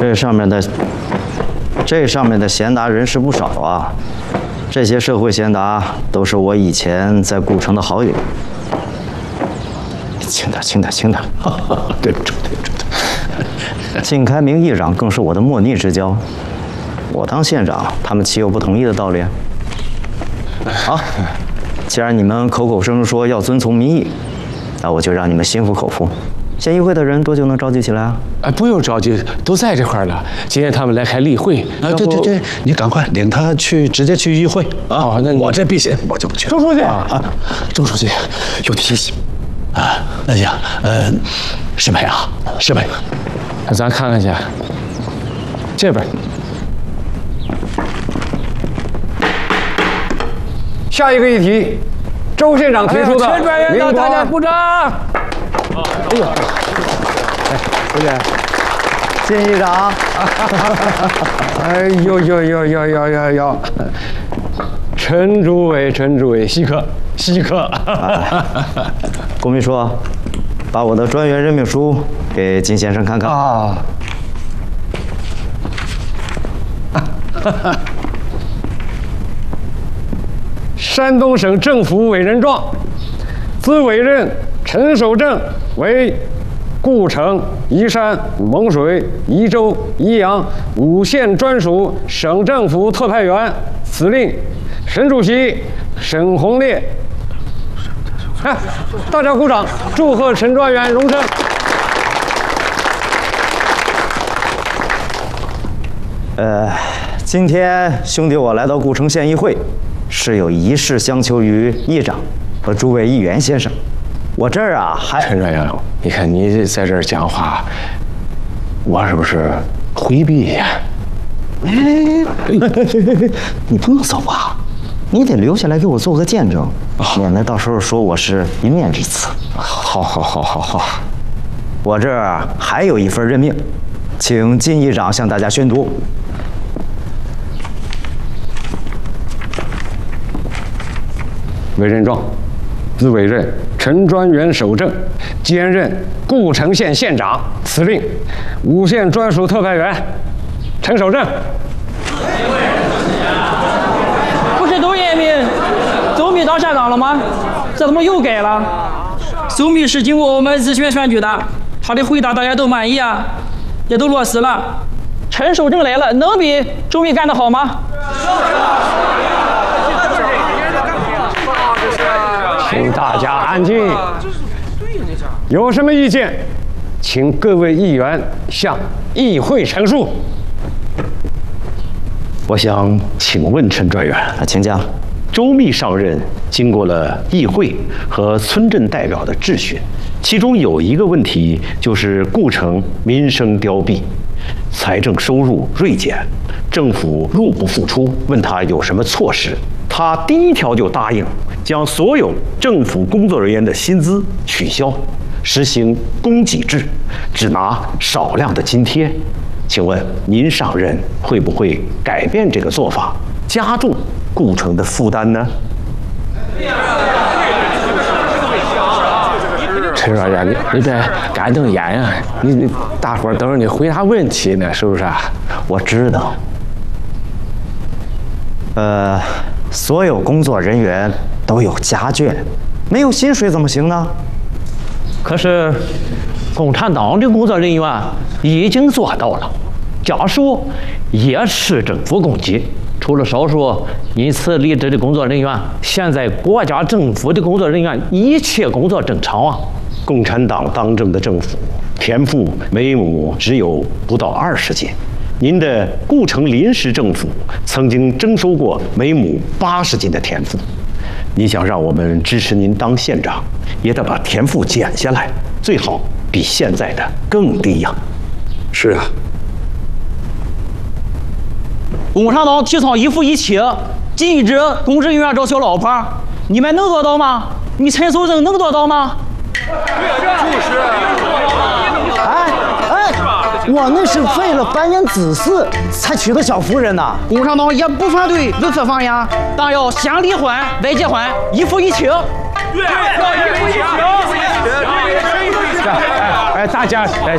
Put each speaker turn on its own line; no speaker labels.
这上面的贤达人士不少啊，这些社会贤达都是我以前在顾城的好友。轻点，对不住。靳开明议长更是我的莫逆之交，我当县长，他们岂有不同意的道理？好，既然你们口口声声说要遵从民意，那我就让你们心服口服。县议会的人多久能召集起来啊？
不用着急，都在这块儿了。今天他们来开例会。
对，你赶快领他直接去议会啊！
哦，那
我这避嫌，我就不去。
周书记
周书记，有提醒啊。那行，师妹啊，师妹，
咱看看去，这边。下一个议题，周县长提出的。陈专员的，大家鼓掌。哎呦，来，回来，
靳议长。
哎呦，陈主委，稀客。
龚秘书，把我的专员任命书给靳先生看看。
啊。山东省政府委任状，自委任陈守正为顾城、宜山、蒙水、宜州、宜阳5县专属省政府特派员司令。省主席沈鸿烈。哎，大家鼓掌，祝贺陈专员荣升。
今天兄弟我来到顾城县议会，是有一事相求于议长和诸位议员先生。我这儿啊还……
陈专员，你看你在这儿讲话，我是不是回避一下？
你不能走啊，你得留下来给我做个见证，免得到时候说我是一面之词。
好。
我这儿还有一份任命，请靳议长向大家宣读。
委任状，自委任陈专员守正，兼任顾城县县长、司令，5县专属特派员陈守正。
不是都任命周密当县长了吗？这怎么又改了？周密是经过我们咨询选举的，他的回答大家都满意啊，也都落实了。陈守正来了，能比周密干得好吗？
请大家安静。有什么意见，请各位议员向议会陈述。
我想请问陈专员，
请讲。
周密上任，经过了议会和村镇代表的质询，其中有一个问题就是顾城民生凋敝，财政收入锐减，政府入不敷出，问他有什么措施，他第一条就答应将所有政府工作人员的薪资取消，实行供给制，只拿少量的津贴。请问您上任会不会改变这个做法，加重顾城的负担呢？
陈专员，你别干瞪眼呀！你大伙儿等着你回答问题呢，是不是？
我知道。所有工作人员都有家眷，没有薪水怎么行呢？
可是，共产党的工作人员已经做到了，家属也吃政府公给。除了少数因此离职的工作人员，现在国家政府的工作人员一切工作正常啊。
共产党当政的政府，田赋每亩只有不到20斤。您的顾城临时政府曾经征收过每亩80斤的田赋。你想让我们支持您当县长，也得把田赋减下来，最好比现在的更低呀。
是啊。
共产党提倡一夫一妻，禁止公职人员找小老婆，你们能做到吗？你陈守正能做到吗？
我那是为了繁衍子嗣才娶的小夫人呐。
共产党也不反对如此放养，但要先离婚再结婚，一夫一妻。
对，要一夫一妻。大家